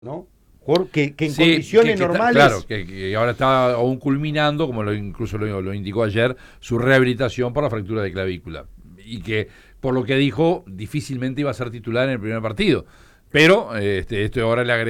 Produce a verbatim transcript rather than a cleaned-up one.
¿no? Porque que en sí, condiciones que, que normales... Está, claro, que, que ahora está aún culminando, como lo, incluso lo, lo indicó ayer, su rehabilitación por la fractura de clavícula. Y que, por lo que dijo, difícilmente iba a ser titular en el primer partido. Pero este, esto ahora le agrega